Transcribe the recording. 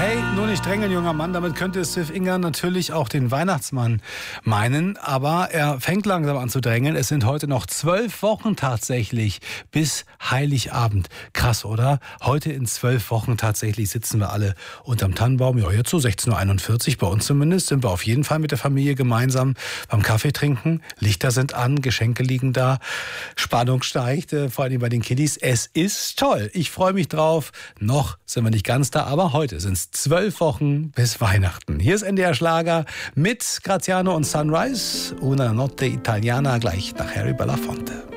Hey, nur nicht drängeln, junger Mann. Damit könnte Steve Inger natürlich auch den Weihnachtsmann meinen. Aber er fängt langsam an zu drängeln. Es sind heute noch 12 Wochen tatsächlich bis Heiligabend. Krass, oder? Heute in 12 Wochen tatsächlich sitzen wir alle unterm Tannenbaum. Ja, jetzt so 16.41 Uhr. Bei uns zumindest sind wir auf jeden Fall mit der Familie gemeinsam beim Kaffee trinken. Lichter sind an, Geschenke liegen da. Spannung steigt, vor allem bei den Kiddies. Es ist toll. Ich freue mich drauf. Noch sind wir nicht ganz da, aber heute sind es 12 Wochen bis Weihnachten. Hier ist NDR Schlager mit Graziano und Sunrise. Una notte italiana, gleich nach Harry Belafonte.